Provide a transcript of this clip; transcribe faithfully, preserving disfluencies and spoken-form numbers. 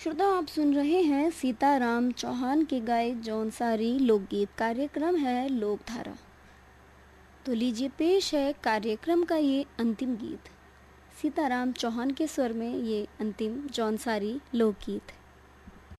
श्रोताओ, आप सुन रहे हैं सीताराम चौहान के गाए जौनसारी लोकगीत। कार्यक्रम है लोकधारा। तो लीजिए पेश है कार्यक्रम का ये अंतिम गीत, सीताराम चौहान के स्वर में ये अंतिम जौनसारी लोकगीत।